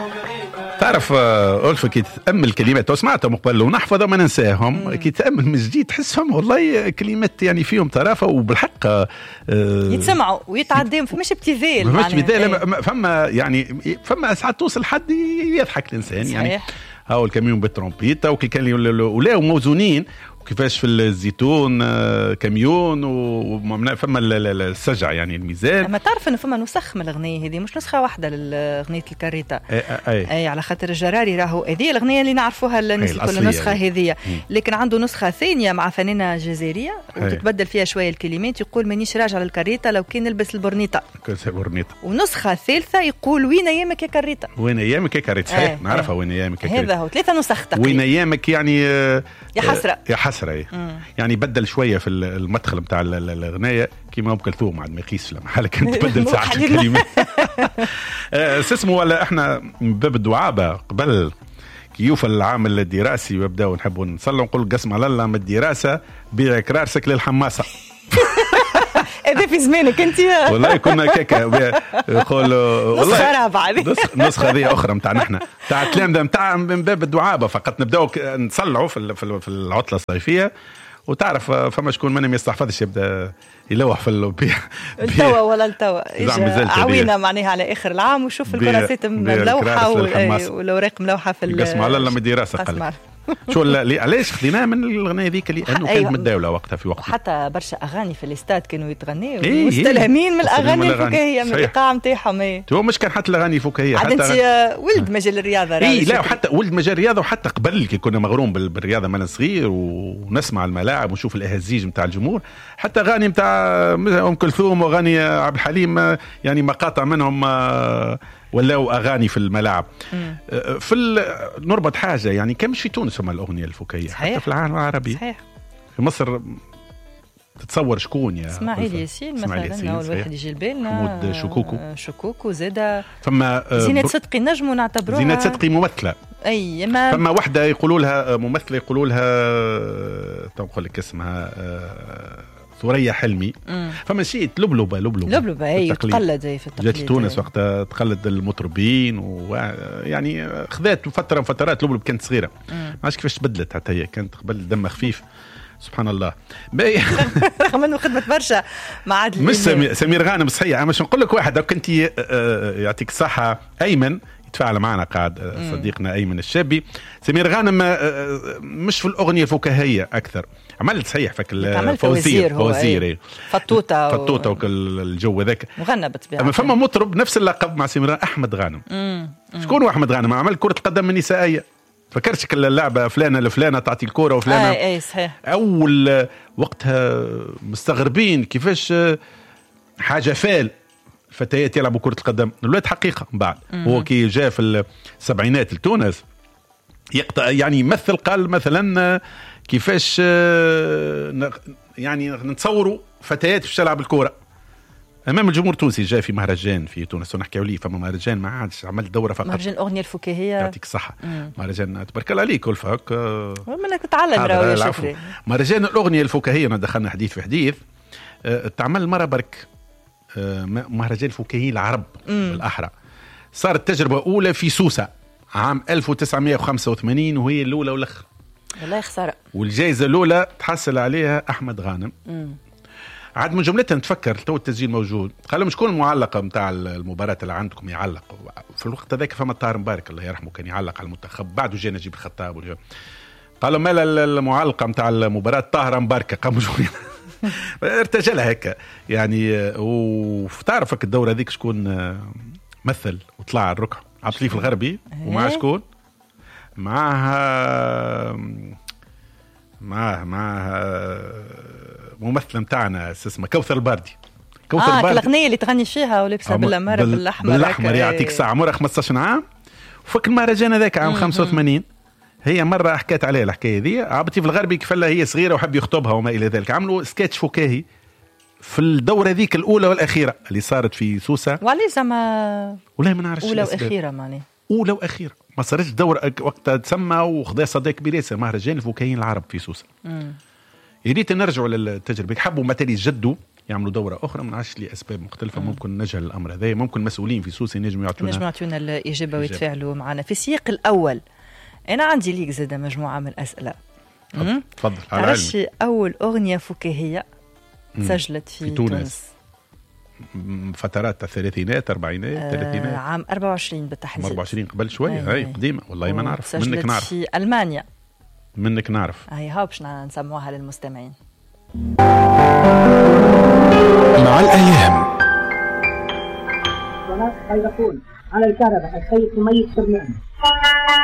تعرف ألفة كي تتأمل كلمات وسمعتهم قبل ونحفظهم ما ننساهم، كي تتأمل من جديد تحسهم والله كلمات يعني فيهم طرافة وبالحق يتسمعوا ويتعديهم. فماش ابتذال، مش ابتذال، فما يعني فما ساعات توصل حد يضحك الإنسان. صحيح. يعني هاو الكاميون بالترومبيتا وكي كان ولاو موزونين وكيفاش في الزيتون كاميون فما السجع يعني الميزان. اما تعرف انه فما نسخ من الاغنيه هذه، مش نسخه واحده للاغنيه الكاريتا. اي على خاطر الجراري راهو هذه الاغنيه اللي نعرفوها الناس كل نسخه هذه، لكن عنده نسخه ثانيه مع فنانه جزائريه وتتبدل فيها شويه الكلمات. يقول مانيش راجع للكاريتا لو كان نلبس البرنيطه. ونسخه ثالثه يقول وين ايامك يا كاريتا. وين ايامك يا كاريتا. صحيح نعرفها وين ايامك يا كاريتا. هذا هو ثلاثه نسخ تقريبا. وين ايامك يعني يا حسره يا حسره. يعني بدل شويه في المدخل نتاع الاغنيه كيما ام كلثوم عاد ما يقيسش لما حاله كانت تبدل ساعه الكلمات. اسمه ولا احنا من باب الدعابه قبل كي يوفى العام الدراسي ويبداو نحبوا نصلوا نقول قسم على الله من الدراسه بيع كرارسك للحماسه. هذا في زمانك انت. والله كنا كيكا يقولوا والله نسخه هذه اخرى نتاع نحن تاع الكلام ده نتاع من باب الدعابه فقط نبداو نصلعوا في العطله الصيفيه. وتعرف فما شكون منهم يستحفظش يبدا يلوح في التوا ولا التوا عوينا معناها على اخر العام وشوف الكراسات ملوحه والاوراق ملوحه في القسم على الله مدي راسه قال شو علاش خديناه من الاغنيه ذيك لانه كانت متداوله وقتها في وقتها. حتى برشا اغاني في الاستاد كانوا يتغنيوا مستلهمين من الاغاني الفكاهيه من الايقاع نتاعهم. تو مش كان حتى الاغاني الفكاهيه حتى انت ولد مجال الرياضه. لا وحتى ولد مجال الرياضه وحتى قبل كي كنا مغروم بالرياضه وانا صغير ونسمع الملاعب ونشوف الاهازيج نتاع الجمهور. حتى اغاني نتاع ام كلثوم واغاني عبد الحليم يعني مقاطع منهم ولاو اغاني في الملاعب. في نربط حاجه يعني كان مش في تونس فما الاغنيه الفكاهيه حتى في العالم العربي. صحيح. في مصر تتصور شكون يا اسماعيل ياسين مثلا اول واحد يجي لبالنا. حمود شكوكو زاده. فما زينات صدقي نجموا نعتبروها. زينات صدقي ممثله. اي فما واحده يقولوا لها ممثله يقولوا لها نقول لك اسمها ثريا حلمي. فما شيء لبلبه هي تقلد في التقليد. جات تونس وقتها تقلد المطربين ويعني خذات فتره من فترات لبلب كانت صغيره. ما عرفتش كيفاش تبدلت حتى هي كانت قبل دم خفيف سبحان الله. رغم انه خدمت برشا مع عادل مش سمير غانم صحيح. مش نقول لك واحد لو كنت يعطيك الصحه ايمن يتفاعل معنا قاعد صديقنا ايمن الشابي. سمير غانم مش في الاغنيه الفكاهيه اكثر عمل صحيح فك فوزير فطوطه وكل الجو ذاك مغنى بالطبيعه. اما فما مطرب نفس اللقب مع سمير احمد غانم. شكون هو احمد غانم؟ عمل كره القدم النسائيه. فكرتش كل اللعبه فلانه لفلانه تعطي الكره وفلانه. اي صحيح. اول وقتها مستغربين كيفاش حاجه فال فتيات يلعبوا كره القدم. الولاد حقيقه من بعد هو كي جاء في السبعينات لتونس يعني يمثل قال مثلا كيفاش يعني نتصوروا فتيات في تلعب الكره امام الجمهور التونسي. جاء في مهرجان في تونس ونحكيوا ليه فما مهرجان ما عادش عمل دوره فقط مهرجان الاغنيه الفكاهيه. يعطيك الصحه. مهرجان تبارك الله عليك الفك منك تتعلم راهو شكري. مهرجان الاغنيه الفكاهيه دخلنا حديث في حديث. تعمل مره برك مهرجان الفكاهيين العرب بالاحرى. صارت تجربه اولى في سوسه عام 1985 وهي الاولى والاخر. والله خساره. والجائزه الاولى تحصل عليها احمد غانم. عاد من جملتها نتفكر تو التسجيل موجود. قال لهم شكون المعلقه نتاع المباراه اللي عندكم يعلق في الوقت هذاك. فما طاهر مبارك الله يرحمه كان يعلق على المنتخب. بعده جانا نجيب الخطاب قالوا مال المعلقه نتاع المباراه طاهره مباركه قاموا جوين ارتجلها هيك يعني. وتعرفك الدوره هذيك شكون مثل وطلع على الركع عبد اللطيف الغربي. ومع شكون معها ممثله نتاعنا اسمها كوثر الباردي. الأغنية اللي تغني فيها ولبسها بالأمر بالأحمر يعطيك ساعة عمرها 15 عام. وفك المهرجان هذاك عام 85 هي مرة حكيت عليها الحكاية ذي. عبد اللطيف الغربي كفلها هي صغيرة وحب يخطبها وما إلى ذلك. عملوا سكتش فكاهي في الدورة ذيك الأولى والأخيرة اللي صارت في سوسة. وعلي زعما ولا ما نعرفش أولى وأخيرة معناه أولى وأخيرة ما صارتش دورة وقتها تسمى وخذا صدى كبير ياسر مهرجان الفكاهيين العرب في سوسة. يريد نرجعوا للتجربة. حبوا مثلا يجدوا يعملوا دورة أخرى، ما نعرفش لأسباب مختلفة. ممكن نجهل الأمر هذا، ممكن مسؤولين في سوسة ينجموا يعطونا الإجابة ويتفاعلوا معنا. في السياق الأول أنا عندي ليك زادة مجموعة من الأسئلة. تفضل. على علمي. أول أغنية فكاهية سجلت في تونس فترات الثلاثينات أربعينات ثلاثينات عام 24 بالتحديد. 24 قبل شوية. هاي قديمة والله ما نعرف. منك نعرف. في ألمانيا. منك نعرف. هاي باش نسموها للمستمعين. مع الأيام صلاة خيركون على الكهرباء السيد سمية سرمان.